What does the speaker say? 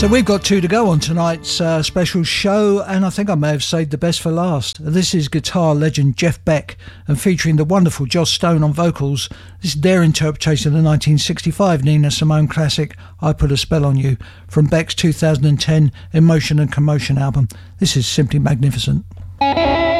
So we've got two to go on tonight's special show, and I think I may have saved the best for last. This is guitar legend Jeff Beck, and featuring the wonderful Joss Stone on vocals. This is their interpretation of the 1965 Nina Simone classic I Put a Spell on You from Beck's 2010 Emotion and Commotion album. This is simply magnificent.